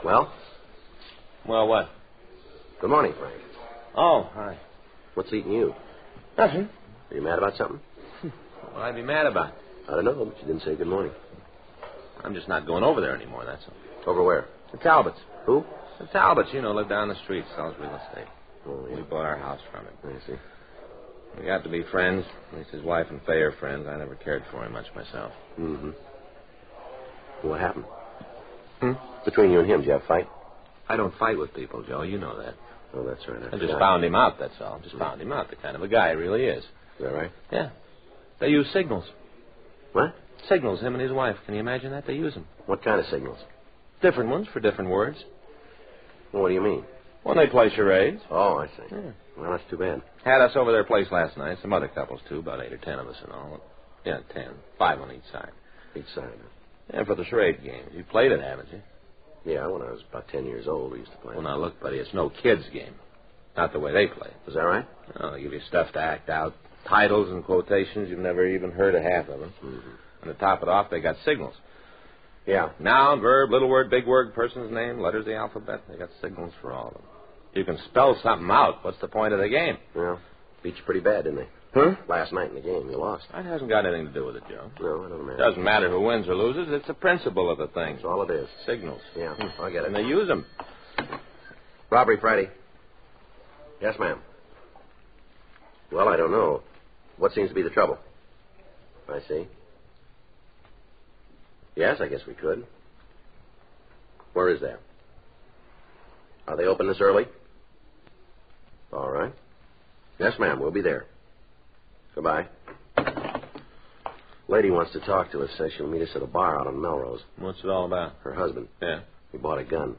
Well? Well, what? Good morning, Frank. Oh, hi. What's eating you? Nothing. Are you mad about something? What I'd be mad about? I don't know, but you didn't say good morning. I'm just not going over there anymore, that's all. Over where? The Talbots. Who? The Talbots, live down the street, sells real estate. Oh, yeah. We bought our house from him. I see. We got to be friends. At least his wife and Fay are friends. I never cared for him much myself. Mm-hmm. What happened? Hmm? Between you and him, did you have a fight? I don't fight with people, Joe. You know that. Oh, that's right. I just found him out, that's all. Just found him out, the kind of a guy he really is. Is that right? Yeah. They use signals. What? Signals, him and his wife. Can you imagine that? They use them. What kind of signals? Different ones for different words. Well, what do you mean? When they play charades. Oh, I see. Yeah. Well, that's too bad. Had us over their place last night. Some other couples, too. About 8 or 10 of us in all. Yeah, 10. 5 on each side. Each side. Yeah, for the charade game. You played it, haven't you? Yeah, when I was about 10 years old, we used to play. Well, now, look, buddy, it's no kid's game. Not the way they play. Is that right? Oh, they give you stuff to act out. Titles and quotations. You've never even heard of half of them. Mm-hmm. And to top it off, they got signals. Yeah. Noun, verb, little word, big word, person's name, letters of the alphabet. They got signals for all of them. You can spell something out. What's the point of the game? Well, beat you pretty bad, didn't they? Huh? Last night in the game, you lost. That hasn't got anything to do with it, Joe. No, it doesn't matter. Doesn't matter who wins or loses. It's the principle of the thing. That's all it is. Signals. Yeah, I get it. And they use them. Robbery Friday. Yes, ma'am. Well, I don't know. What seems to be the trouble? I see. Yes, I guess we could. Where is that? Are they open this early? All right. Yes, ma'am, we'll be there. Goodbye. Lady wants to talk to us. Says she'll meet us at a bar out on Melrose. What's it all about? Her husband. Yeah. He bought a gun.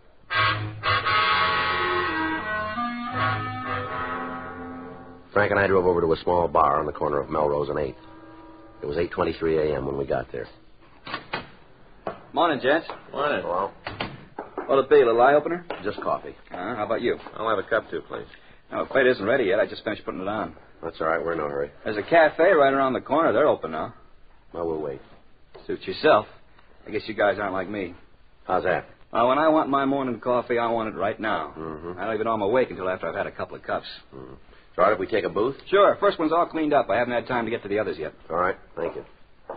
Frank and I drove over to a small bar on the corner of Melrose and 8th. It was 8:23 a.m. when we got there. Morning, gents. Morning. Hello? What'll it be, a little eye opener? Just coffee. How about you? I'll have a cup, too, please. No, plate isn't ready yet. I just finished putting it on. That's all right. We're in no hurry. There's a cafe right around the corner. They're open now. Well, we'll wait. Suit yourself. I guess you guys aren't like me. How's that? When I want my morning coffee, I want it right now. Mm-hmm. I don't even know I'm awake until after I've had a couple of cups. Mm-hmm. It's all right if we take a booth? Sure. First one's all cleaned up. I haven't had time to get to the others yet. All right. Thank you.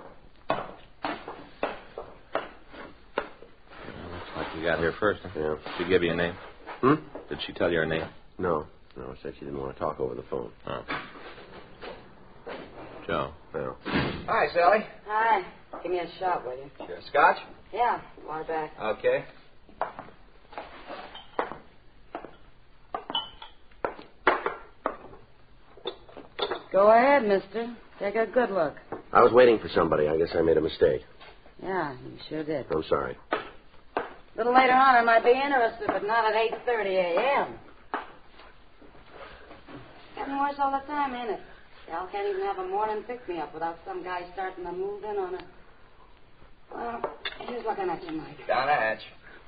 Looks like you got here first, huh? Yeah. Did she give you a name? Hmm? Did she tell you her name? No. No, I said she didn't want to talk over the phone. Oh. Joe. No. Hi, Sally. Hi. Give me a shot, will you? Sure. Scotch? Yeah, water back. Okay. Go ahead, mister. Take a good look. I was waiting for somebody. I guess I made a mistake. Yeah, you sure did. I'm sorry. A little later on, I might be interested, but not at 8:30 a.m. Getting worse all the time, ain't it? Gal can't even have a morning pick-me-up without some guy starting to move in on her. Well, here's looking at you, Mike. Down the hatch.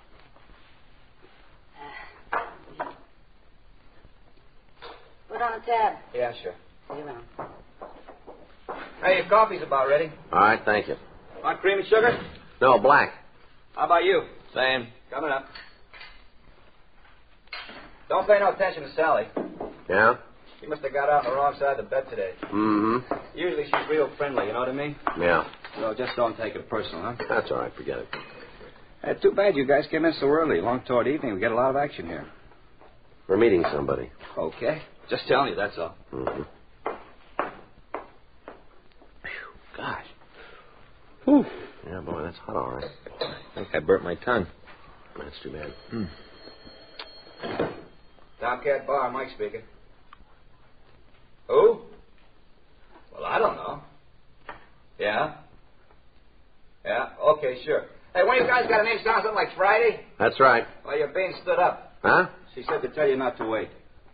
Put on a tab. Yeah, sure. See you around. Hey, your coffee's about ready. All right, thank you. Want cream and sugar? No, black. How about you? Same. Coming up. Don't pay no attention to Sally. Yeah? She must have got out on the wrong side of the bed today. Mm-hmm. Usually she's real friendly, you know what I mean? Yeah. So just don't take it personal, huh? That's all right. Forget it. Too bad you guys came in so early. Long toward evening, we get a lot of action here. We're meeting somebody. Okay. Just telling you, that's all. Mm-hmm. Gosh. Whew. Yeah, boy, that's hot, all right. I think I burnt my tongue. That's too bad. Tomcat Bar, Mike speaking. Who? Well, I don't know. Yeah? Yeah, okay, sure. Hey, one of you guys got a name sound something like Friday? That's right. Well, you're being stood up. Huh? She said to tell you not to wait.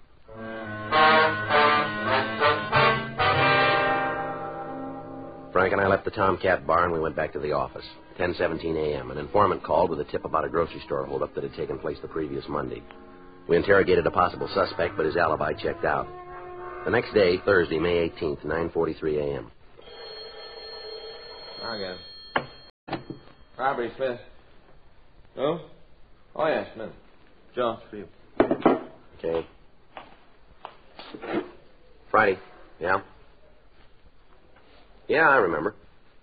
Frank and I left the Tomcat Bar and we went back to the office. 10:17 a.m. An informant called with a tip about a grocery store holdup that had taken place the previous Monday. We interrogated a possible suspect, but his alibi checked out. The next day, Thursday, May 18th, 9:43 a.m. Again. Robbery, Smith. Who? Oh, yes, Smith. Joe, it's for you. Okay. Friday. Yeah? Yeah, I remember.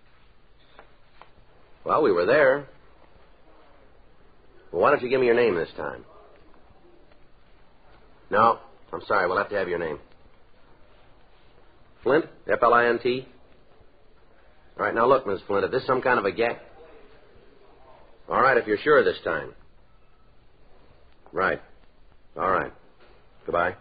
Well, we were there. Well, why don't you give me your name this time? No, I'm sorry. We'll have to have your name. Flint? F-L-I-N-T? All right, now look, Miss Flint, is this some kind of a gag? All right, if you're sure this time. Right. All right. Goodbye.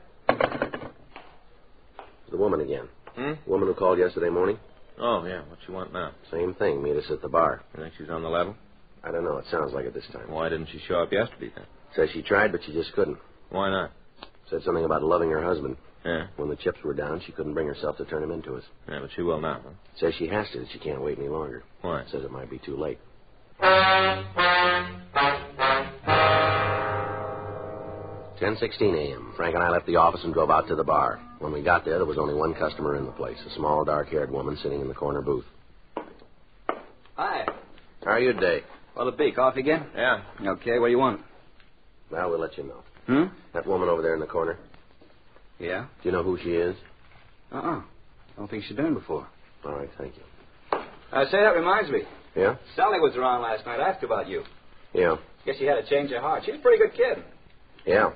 The woman again. Hmm? The woman who called yesterday morning? Oh, yeah. What you want now? Same thing. Meet us at the bar. You think she's on the level? I don't know. It sounds like it this time. Why didn't she show up yesterday, then? Says she tried, but she just couldn't. Why not? Said something about loving her husband. Yeah. When the chips were down, she couldn't bring herself to turn him into us. Yeah, but she will now, huh? Says she has to, that she can't wait any longer. Why? Says it might be too late. 10:16 a.m. Frank and I left the office and drove out to the bar. When we got there was only one customer in the place, a small, dark-haired woman sitting in the corner booth. Hi. How are you today? What'll it be? Coffee again? Yeah. Okay, what do you want? Well, we'll let you know. Hmm? That woman over there in the corner, Yeah? do you know who she is? Don't think she's been in before. All right, thank you. Say, that reminds me. Yeah? Sally was around last night. I asked her about you. Yeah. Guess she had a change of heart. She's a pretty good kid. Yeah.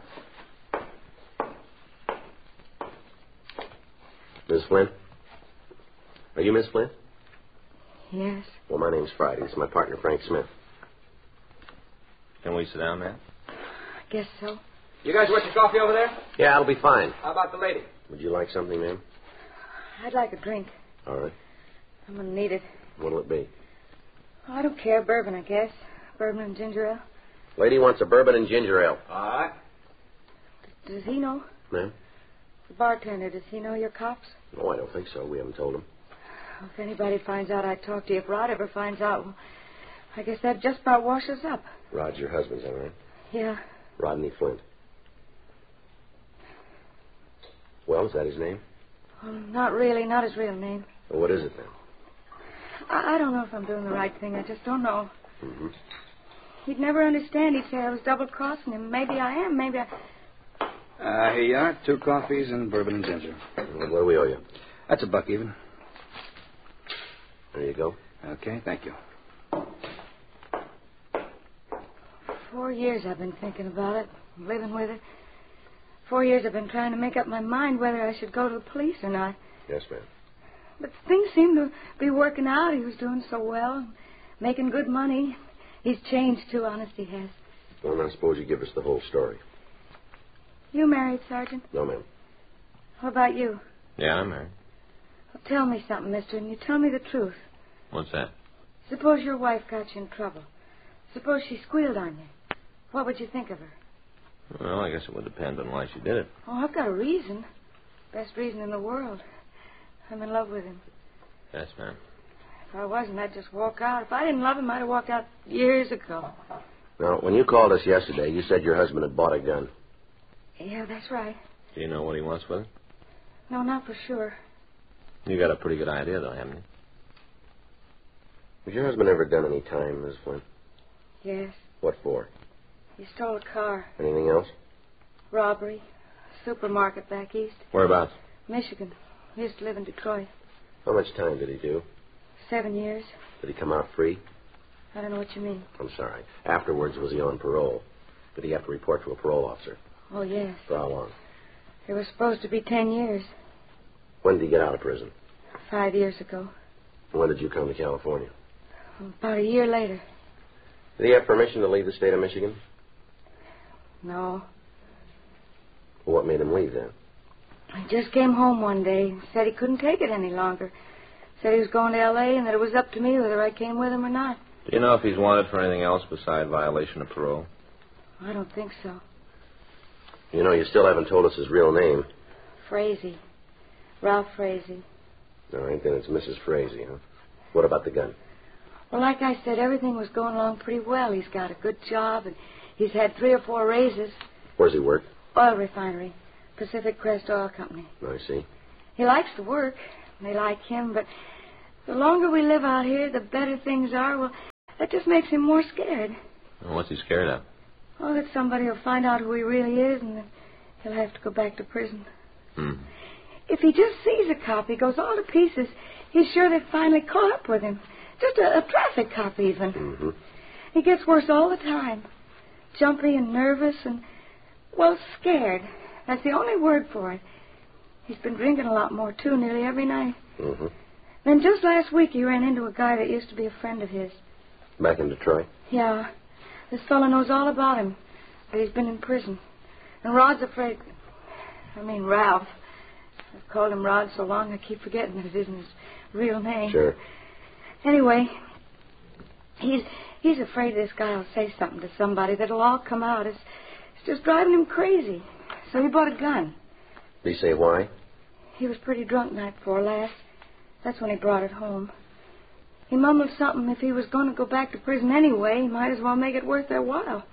Miss Flint? Are you Miss Flint? Yes. Well, my name's Friday. It's my partner, Frank Smith. Can we sit down there? I guess so. You guys want your coffee over there? Yeah, it'll be fine. How about the lady? Would you like something, ma'am? I'd like a drink. All right. I'm going to need it. What'll it be? Oh, I don't care. Bourbon, I guess. Bourbon and ginger ale. Lady wants a bourbon and ginger ale. All right. Does he know? Ma'am? The bartender, does he know you're cops? No, I don't think so. We haven't told him. Well, if anybody finds out I talked to you, if Rod ever finds out, well, I guess that just about washes up. Rod's your husband, is that right? Yeah. Rodney Flint. Well, is that his name? Well, not really. Not his real name. Well, what is it then? I don't know if I'm doing the right thing. I just don't know. Mm-hmm. He'd never understand. He'd say I was double-crossing him. Maybe I am. Maybe I... Here you are. 2 coffees and bourbon and ginger. Well, what do we owe you? That's $1 even. There you go. Okay, thank you. 4 years I've been thinking about it, living with it. 4 years I've been trying to make up my mind whether I should go to the police or not. Yes, ma'am. But things seem to be working out. He was doing so well, making good money. He's changed, too, honest he has. Well, now suppose you give us the whole story. You married, Sergeant? No, ma'am. How about you? Yeah, I'm married. Well, tell me something, mister, and you tell me the truth. What's that? Suppose your wife got you in trouble. Suppose she squealed on you. What would you think of her? Well, I guess it would depend on why she did it. Oh, I've got a reason. Best reason in the world. I'm in love with him. Yes, ma'am. If I wasn't, I'd just walk out. If I didn't love him, I'd have walked out years ago. Now, when you called us yesterday, you said your husband had bought a gun. Yeah, that's right. Do you know what he wants with it? No, not for sure. You got a pretty good idea, though, haven't you? Has your husband ever done any time, Miss Flint? Yes. What for? He stole a car. Anything else? Robbery. Supermarket back east. Whereabouts? Michigan. He used to live in Detroit. How much time did he do? 7 years. Did he come out free? I don't know what you mean. I'm sorry. Afterwards, was he on parole? Did he have to report to a parole officer? Oh, yes. For how long? It was supposed to be 10 years. When did he get out of prison? 5 years ago. And when did you come to California? About a year later. Did he have permission to leave the state of Michigan? No. Well, what made him leave then? He just came home one day and said he couldn't take it any longer. Said he was going to L.A. and that it was up to me whether I came with him or not. Do you know if he's wanted for anything else beside violation of parole? I don't think so. You know, you still haven't told us his real name. Frazee. Ralph Frazee. All right, then it's Mrs. Frazee, huh? What about the gun? Well, like I said, everything was going along pretty well. He's got a good job, and he's had 3 or 4 raises. Where's he work? Oil refinery. Pacific Crest Oil Company. I see. He likes to work. They like him, but the longer we live out here, the better things are. Well, that just makes him more scared. Well, what's he scared of? Oh, that somebody will find out who he really is, and then he'll have to go back to prison. If he just sees a cop, he goes all to pieces. He's sure they've finally caught up with him. Just a traffic cop, even. He gets worse all the time. Jumpy and nervous and, well, scared. That's the only word for it. He's been drinking a lot more, too, nearly every night. Then just last week he ran into a guy that used to be a friend of his. Back in Detroit? Yeah. This fellow knows all about him, but he's been in prison. And Rod's afraid... Ralph. I've called him Rod so long I keep forgetting that it isn't his real name. Sure. Anyway, he's afraid this guy will say something to somebody that'll all come out. It's just driving him crazy. So he bought a gun. Did he say why? He was pretty drunk night before last. That's when he brought it home. He mumbled something. If he was going to go back to prison anyway, he might as well make it worth their while.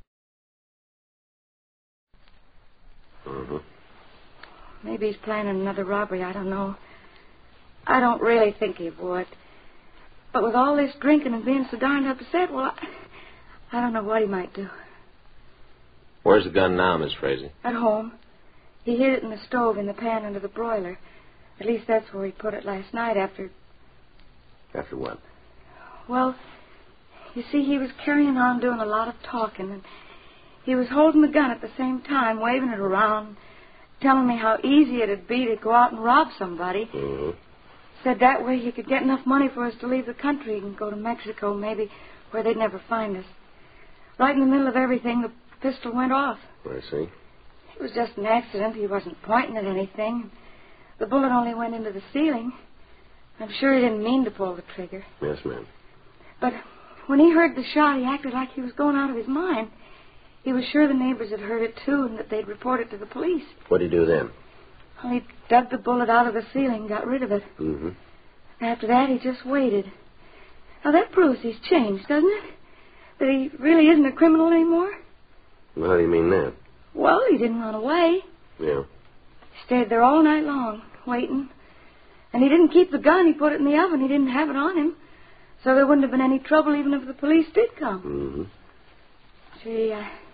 Maybe he's planning another robbery. I don't know. I don't really think he would. But with all this drinking and being so darned upset, well, I don't know what he might do. Where's the gun now, Miss Frazee? At home. He hid it in the stove in the pan under the broiler. At least that's where he put it last night after... After what? Well, you see, he was carrying on doing a lot of talking, and he was holding the gun at the same time, waving it around, telling me how easy it'd be to go out and rob somebody. Said that way he could get enough money for us to leave the country and go to Mexico, maybe, where they'd never find us. Right in the middle of everything, the pistol went off. I see. It was just an accident. He wasn't pointing at anything. The bullet only went into the ceiling. I'm sure he didn't mean to pull the trigger. Yes, ma'am. But when he heard the shot, he acted like he was going out of his mind. He was sure the neighbors had heard it, too, and that they'd report it to the police. What'd he do then? Well, he dug the bullet out of the ceiling and got rid of it. After that, he just waited. Now, that proves he's changed, doesn't it? That he really isn't a criminal anymore? Well, how do you mean that? Well, he didn't run away. Yeah. He stayed there all night long, waiting. And he didn't keep the gun. He put it in the oven. He didn't have it on him. So there wouldn't have been any trouble even if the police did come. Gee,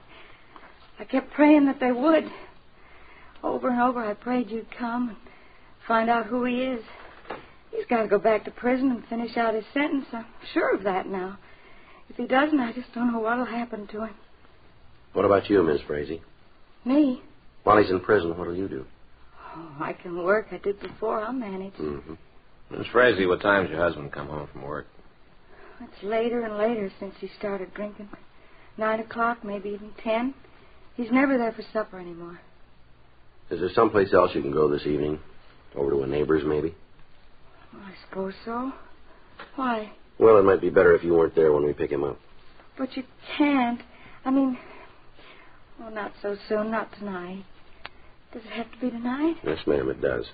I kept praying that they would. Over and over, I prayed you'd come and find out who he is. He's got to go back to prison and finish out his sentence. I'm sure of that now. If he doesn't, I just don't know what'll happen to him. What about you, Miss Frazee? Me? While he's in prison, what'll you do? Oh, I can work. I did before. I'll manage. Miss Frazee, what time's your husband come home from work? It's later and later since he started drinking. 9 o'clock, maybe even 10. He's never there for supper anymore. Is there someplace else you can go this evening? Over to a neighbor's, maybe? Well, I suppose so. Why? Well, it might be better if you weren't there when we pick him up. But you can't. Well, not so soon, not tonight. Does it have to be tonight? Yes, ma'am, it does.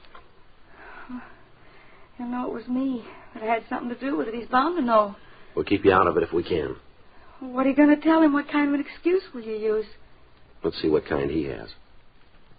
He'll know it was me, that I had something to do with it. He's bound to know. We'll keep you out of it if we can. What are you going to tell him? What kind of an excuse will you use? Let's see what kind he has.